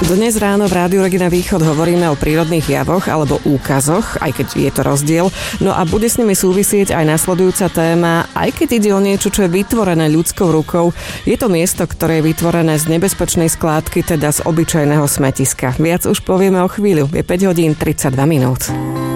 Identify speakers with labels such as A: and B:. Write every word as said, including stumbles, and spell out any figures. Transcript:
A: Dnes ráno v Rádiu Regina Východ hovoríme o prírodných javoch alebo úkazoch, aj keď je to rozdiel. No a bude s nimi súvisieť aj nasledujúca téma, aj keď ide o niečo, čo je vytvorené ľudskou rukou. Je to miesto, ktoré je vytvorené z nebezpečnej skládky, teda z obyčajného smetiska. Viac už povieme o chvíľu. Je päť hodín tridsaťdva minút.